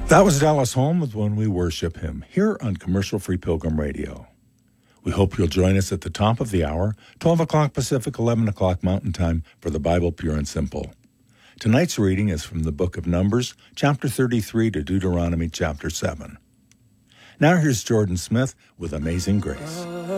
That was Dallas Holm with When We Worship Him, here on Commercial Free Pilgrim Radio. We hope you'll join us at the top of the hour, 12 o'clock Pacific, 11 o'clock Mountain Time, for the Bible Pure and Simple. Tonight's reading is from the book of Numbers, chapter 33 to Deuteronomy chapter 7. Now here's Jordan Smith with Amazing Grace.